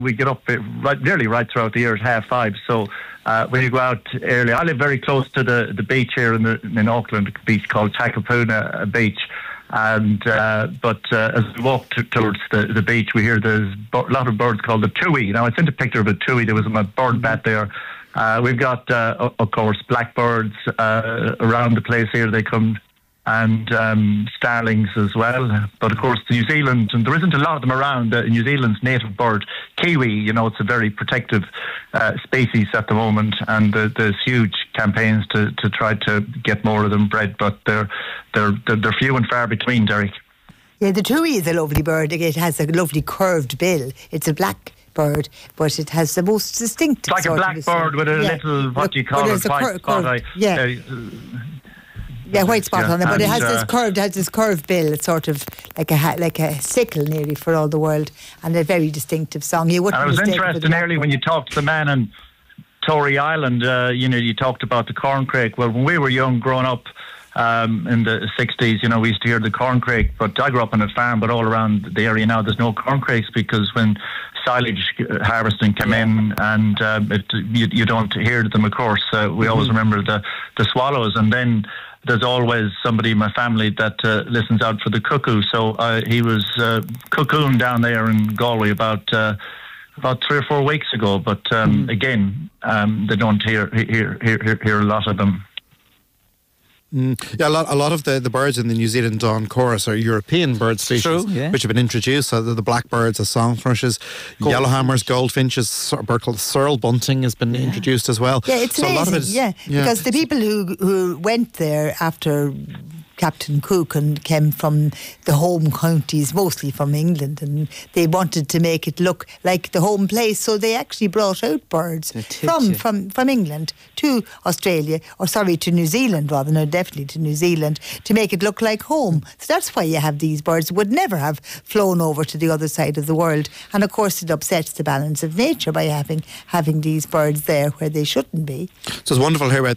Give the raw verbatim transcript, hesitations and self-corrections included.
we get up right, nearly right throughout the year at half five. So uh, when you go out early, I live very close to the, the beach here in, the, in Auckland, a beach called Takapuna Beach. And uh, but uh, as we walk t- towards the, the beach, we hear there's a lot of birds called the tui. Now I sent a picture of a tui. There was a bird bat there. Uh, we've got, uh, of course, blackbirds uh, around the place here. They come, and um, starlings as well. But of course, New Zealand, and there isn't a lot of them around. Uh, New Zealand's native bird, kiwi. You know, it's a very protective uh, species at the moment, and uh, there's huge campaigns to, to try to get more of them bred. But they're they're they're, they're few and far between, Derek. Yeah, the tui is a lovely bird. It has a lovely curved bill. It's a black bird, but it has the most distinctive. It's like a black bird with a yeah. little, what do you call it, white cur- spot. curved, yeah. Uh, Yeah, white spot yeah. on it, but and, it has this uh, curved, has this curved bill. It's sort of like a ha- like a sickle, nearly, for all the world, and a very distinctive song. You wouldn't. And it was mistake it interesting with a early when you talked to the man in Tory Island. Uh, you know, you talked about the corncrake. Well, when we were young, growing up um, in the sixties, you know, we used to hear the corncrake. But I grew up on a farm, but all around the area now, there's no corncrakes because when silage harvesting came yeah. in, and um, it, you, you don't hear them. Of course, uh, we mm-hmm. always remember the the swallows, and then there's always somebody in my family that uh, listens out for the cuckoo. So uh, he was uh, cuckooing down there in Galway about uh, about three or four weeks ago. But um, mm. again, um, they don't hear hear, hear hear a lot of them. Mm. Yeah, a lot, a lot of the, the birds in the New Zealand dawn chorus are European bird species, True, yeah. which have been introduced. So the, the blackbirds, the song thrushes, gold yellowhammers, goldfinches, a bird called searle bunting has been yeah. introduced as well. Yeah, it's so amazing. A lot of it is, yeah, yeah, because the people who who went there after Captain Cook and came from the home counties, mostly from England, and they wanted to make it look like the home place, so they actually brought out birds from, from, from England to Australia, or sorry, to New Zealand rather, no, definitely to New Zealand, to make it look like home. So that's why you have these birds. Would never have flown over to the other side of the world, and of course it upsets the balance of nature by having having these birds there where they shouldn't be. So it's wonderful to hear about